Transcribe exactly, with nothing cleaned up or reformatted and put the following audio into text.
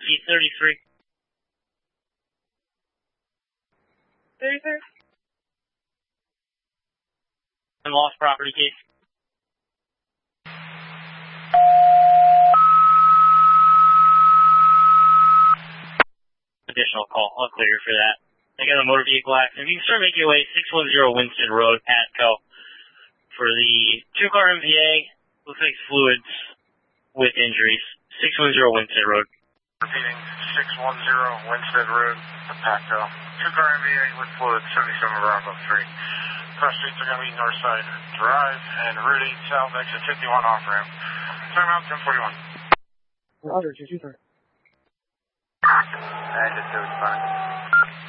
C thirty-three. thirty-three? And lost property case. Additional call. I'll clear for that. I got a motor vehicle accident. You can start making your way six one zero Winston Road, Patco. For the two-car M V A, looks like fluids with injuries. six one zero Winston Road. Repeating, six one zero Winston Road, Patco. Two-car M V A with fluids, seventy-seven Bravo three. Cross streets are going to be north side drive and Route eight south, exit fifty-one off-ramp. Time out, ten forty-one. Roger, two two three. And it's fine.